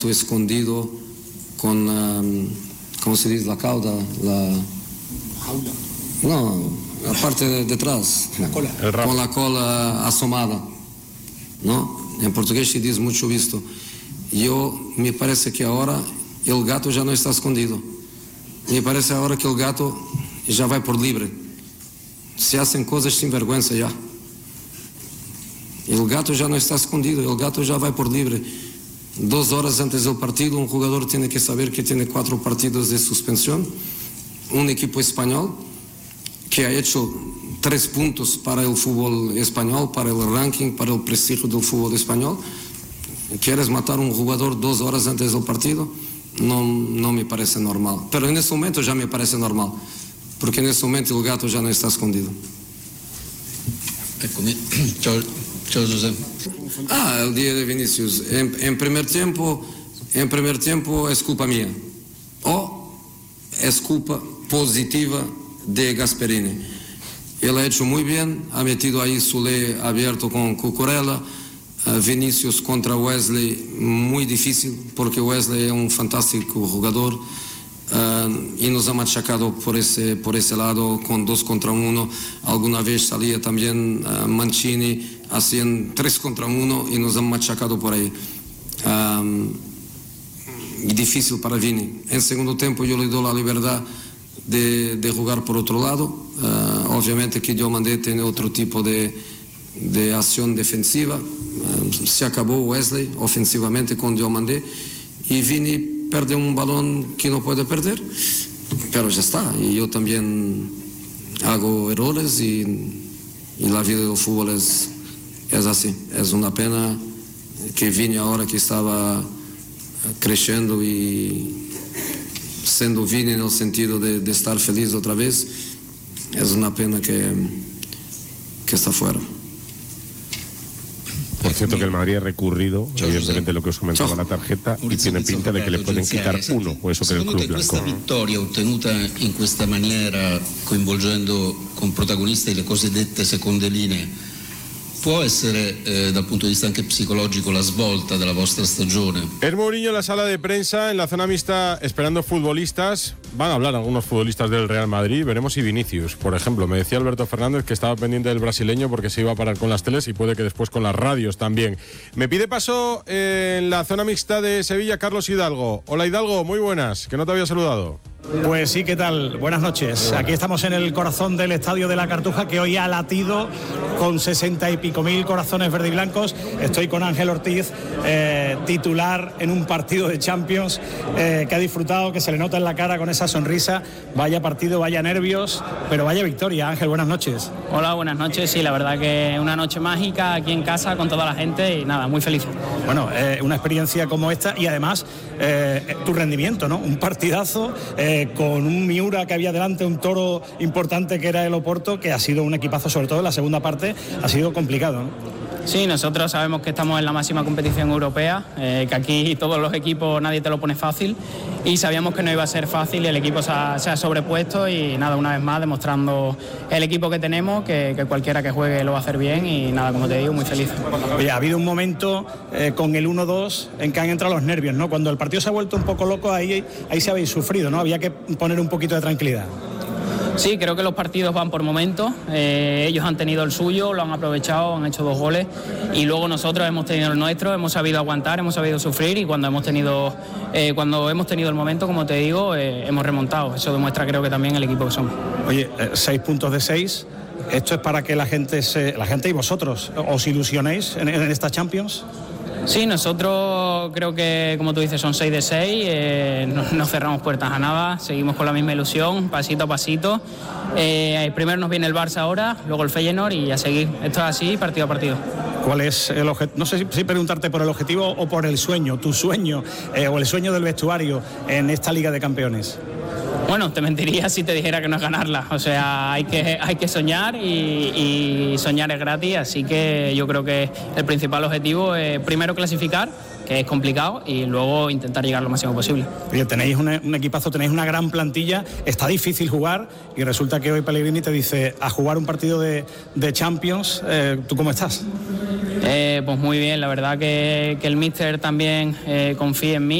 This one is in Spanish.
escondido con, ¿cómo se dice? La cauda, Jaula. no, la parte de detrás, La cola. con la cola asomada, ¿no? En portugués se dice mucho visto. Me parece que ahora el gato ya no está escondido. Me parece ahora que el gato ya va por libre. Se hacen cosas sin vergüenza ya. El gato ya no está escondido, el gato ya va por libre. 2 horas antes del partido, un jugador tiene que saber que tiene 4 partidos de suspensión. Un equipo español que ha hecho 3 puntos para el fútbol español, para el ranking, para el prestigio del fútbol español. ¿Quieres matar a un jugador 2 horas antes del partido? No me parece normal. Pero en ese momento ya me parece normal, porque en ese momento el gato ya no está escondido. Chao, José. El día de Vinicius. En primer tiempo es culpa mía. O es culpa positiva de Gasperini. Él ha hecho muy bien, ha metido ahí Soler abierto con Cucurella. Vinicius contra Wesley, muy difícil, porque Wesley es un fantástico jugador y nos ha machacado por ese lado con 2 contra 1. Alguna vez salía también Mancini, hacían 3 contra 1 y nos han machacado por ahí. Y difícil para Vini. En segundo tiempo yo le doy la libertad de jugar por otro lado. Obviamente que Diomandé tiene otro tipo de acción defensiva. Se acabó Wesley ofensivamente con Diomandé y Vini pierde un balón que no puede perder, pero ya está. Y yo también hago errores y la vida del fútbol es así. Es una pena que Vini ahora que estaba creciendo y siendo Vini en el sentido de estar feliz otra vez, es una pena que está fuera. Por cierto que el Madrid ha recurrido, evidentemente lo que os comentaba la tarjeta, y tiene pinta de che le pueden quitar 1, o eso per il club blanco. Questa vittoria ottenuta in questa maniera, coinvolgendo con protagonisti le cosiddette seconde linee, può essere dal punto di vista anche psicologico la svolta della vostra stagione? Es Mourinho en la sala de prensa, en la zona mixta, esperando futbolistas. Van a hablar algunos futbolistas del Real Madrid. Veremos si Vinicius, por ejemplo. Me decía Alberto Fernández que estaba pendiente del brasileño porque se iba a parar con las teles y puede que después con las radios también. Me pide paso en la zona mixta de Sevilla Carlos Hidalgo. Hola Hidalgo, muy buenas, que no te había saludado. Pues sí, ¿qué tal? Buenas noches. Aquí estamos en el corazón del Estadio de la Cartuja, que hoy ha latido con 60 y pico mil corazones verde y blancos. Estoy con Ángel Ortiz, titular en un partido de Champions, que ha disfrutado, que se le nota en la cara con esa sonrisa. Vaya partido, vaya nervios, pero vaya victoria. Ángel, buenas noches. Hola, buenas noches. Sí, la verdad que una noche mágica aquí en casa con toda la gente y nada, muy feliz. Bueno, una experiencia como esta y además tu rendimiento, ¿no? Un partidazo con un Miura que había delante, un toro importante que era el Oporto, que ha sido un equipazo, sobre todo en la segunda parte, ha sido complicado, ¿no? Sí, nosotros sabemos que estamos en la máxima competición europea, que aquí todos los equipos nadie te lo pone fácil y sabíamos que no iba a ser fácil y el equipo se ha sobrepuesto y nada, una vez más demostrando el equipo que tenemos, que cualquiera que juegue lo va a hacer bien y nada, como te digo, muy feliz. Oye, ha habido un momento con el 1-2 en que han entrado los nervios, ¿no? Cuando el partido se ha vuelto un poco loco, ahí se habéis sufrido, ¿no? Había que poner un poquito de tranquilidad. Sí, creo que los partidos van por momentos, ellos han tenido el suyo, lo han aprovechado, han hecho 2 goles y luego nosotros hemos tenido el nuestro, hemos sabido aguantar, hemos sabido sufrir y cuando hemos tenido el momento, como te digo, hemos remontado. Eso demuestra creo que también el equipo que somos. Oye, 6 puntos de 6, ¿esto es para que la gente y vosotros os ilusionéis en esta Champions? Sí, nosotros creo que, como tú dices, son 6 de 6, no cerramos puertas a nada, seguimos con la misma ilusión, pasito a pasito. Primero nos viene el Barça ahora, luego el Feyenoord y a seguir. Esto es así, partido a partido. ¿Cuál es el objetivo? No sé si preguntarte por el objetivo o por el sueño, tu sueño o el sueño del vestuario en esta Liga de Campeones. Bueno, te mentiría si te dijera que no es ganarla. O sea, hay que soñar y soñar es gratis. Así que yo creo que el principal objetivo es primero clasificar, que es complicado, y luego intentar llegar lo máximo posible. Oye, tenéis un equipazo, tenéis una gran plantilla, está difícil jugar y resulta que hoy Pellegrini te dice a jugar un partido de Champions. ¿Tú cómo estás? Pues muy bien, la verdad que el míster también confía en mí.